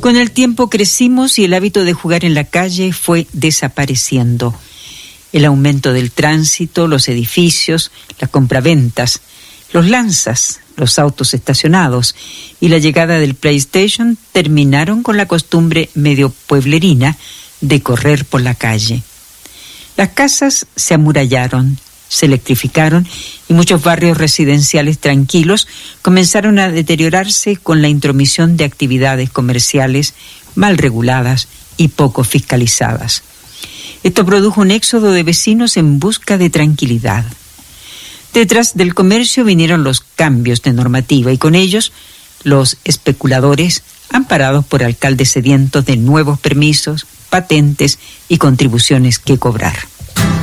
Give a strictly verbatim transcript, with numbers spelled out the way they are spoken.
Con el tiempo crecimos y el hábito de jugar en la calle fue desapareciendo. El aumento del tránsito, los edificios, las compraventas, los lanzas, los autos estacionados y la llegada del PlayStation terminaron con la costumbre medio pueblerina de correr por la calle. Las casas se amurallaron, se electrificaron y muchos barrios residenciales tranquilos comenzaron a deteriorarse con la intromisión de actividades comerciales mal reguladas y poco fiscalizadas. Esto produjo un éxodo de vecinos en busca de tranquilidad. Detrás del comercio vinieron los cambios de normativa y con ellos los especuladores amparados por alcaldes sedientos de nuevos permisos, patentes y contribuciones que cobrar.